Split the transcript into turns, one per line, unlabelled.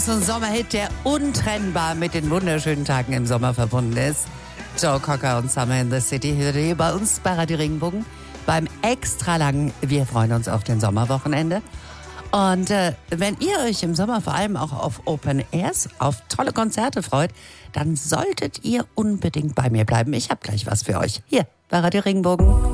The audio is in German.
So ein Sommerhit, der untrennbar mit den wunderschönen Tagen im Sommer verbunden ist. Joe Cocker und Summer in the City hier bei uns bei Radio Regenbogen beim extra langen Wir freuen uns auf den Sommerwochenende. Und wenn ihr euch im Sommer vor allem auch auf Open Airs, auf tolle Konzerte freut, dann solltet ihr unbedingt bei mir bleiben. Ich habe gleich was für euch hier bei Radio Regenbogen.